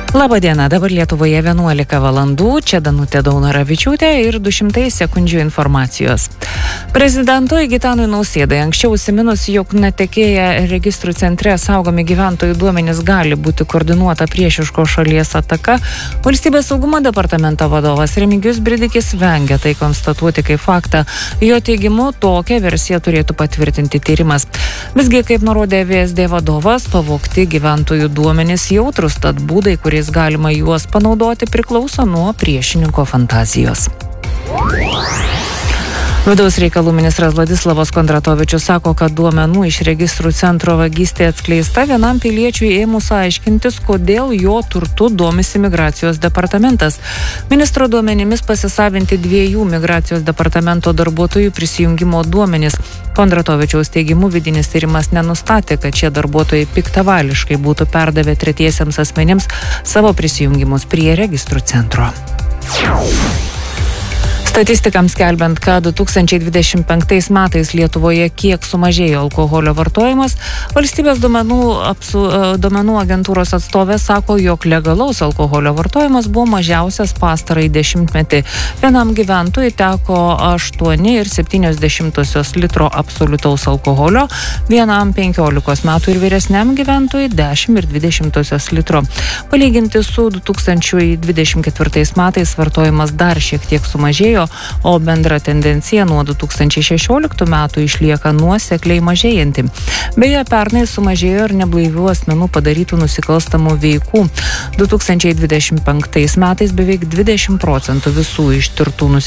Labadiena, dabar Lietuvoje 11 valandų, čia Danutė Daunoravičiūtė ir 200 sekundžių informacijos. Prezidentui Gitanui Nausėdai anksčiau užsiminus, jog netekėję registrų centre saugomi gyventojų duomenys gali būti koordinuota priešiškos šalies ataka, Valstybės saugumo departamento vadovas Remigijus Bridikis vengia tai konstatuoti kaip faktą. Jo teigimu, tokią versiją turėtų patvirtinti tyrimas. Visgi, kaip nurodė VSD vadovas, pavogti gyventojų duomenys jautrus, tad būdai, kuriais galima juos panaudoti, priklauso nuo priešininko fantazijos. Vidaus reikalų ministras Vladislavas Kondratovičius sako, kad duomenų iš registrų centro vagystė atskleista vienam piliečiui ėmus aiškintis, kodėl jo turtu domisi migracijos departamentas. Ministro duomenimis pasisavinti 2 migracijos departamento darbuotojų prisijungimo duomenys. Kondratovičiaus teigimu vidinis tyrimas nenustatė, kad šie darbuotojai piktavališkai būtų perdavę tretiesiems asmenims savo prisijungimus prie registrų centro. Statistikams skelbiant, kad 2025 metais Lietuvoje kiek sumažėjo alkoholio vartojimas, valstybės duomenų agentūros atstovė sako, jog legalaus alkoholio vartojimas buvo mažiausias pastarąjį dešimtmetį. Vienam gyventojui teko 8,7 litro absoliutaus alkoholio, vienam 15 metų ir vyresniam gyventojui 10,2 litro. Palyginti su 2024 metais vartojimas dar šiek tiek sumažėjo, o bendra tendencija nuo 2016 metų išlieka nuosekliai mažėjanti. Beje, pernai sumažėjo ir neblaivių asmenų padarytų nusikalstamų veikų. 2025 metais beveik 20% visų ištirtų nusikalstamų